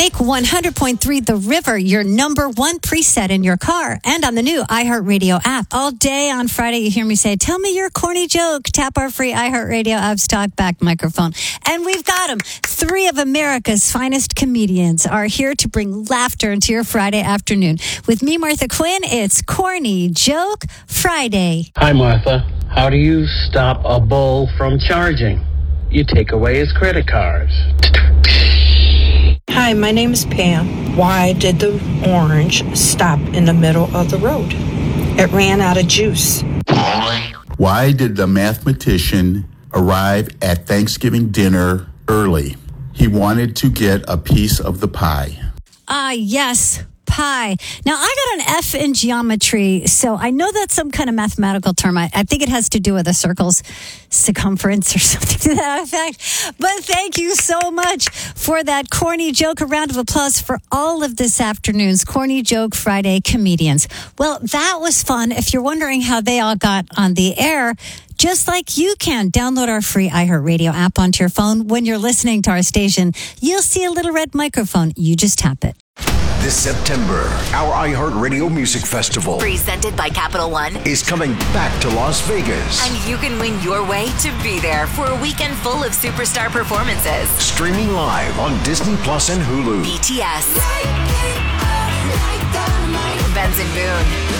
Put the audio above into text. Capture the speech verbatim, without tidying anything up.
Make one hundred point three The River your number one preset in your car and on the new iHeartRadio app. All day on Friday, you hear me say, tell me your corny joke. Tap our free iHeartRadio app's talkback microphone. And we've got them. Three of America's finest comedians are here to bring laughter into your Friday afternoon. With me, Martha Quinn, it's Corny Joke Friday. Hi, Martha. How do you stop a bull from charging? You take away his credit cards. Hi, my name is Pam. Why did the orange stop in the middle of the road? It ran out of juice. Why did the mathematician arrive at Thanksgiving dinner early? He wanted to get a piece of the pie. Ah, uh, yes. Pie. Now, I got an F in geometry, so I know that's some kind of mathematical term. I, I think it has to do with a circle's circumference or something to that effect. But thank you so much for that corny joke. A round of applause for all of this afternoon's Corny Joke Friday comedians. Well, that was fun. If you're wondering how they all got on the air, just like you can, download our free iHeartRadio app onto your phone. When you're listening to our station, you'll see a little red microphone. You just tap it. This September, our iHeartRadio Music Festival, presented by Capital One, is coming back to Las Vegas. And you can win your way to be there for a weekend full of superstar performances. Streaming live on Disney Plus and Hulu. B T S, Benson Boone,